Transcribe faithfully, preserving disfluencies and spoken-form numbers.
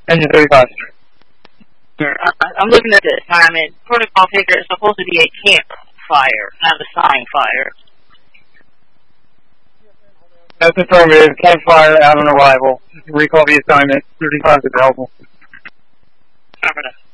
Engine thirty-five. I, I'm looking at the assignment. Protocol picker is supposed to be a campfire, not a sign fire. That's affirmative. Campfire out on arrival. Recall the assignment. thirty-five is available. Affirmative.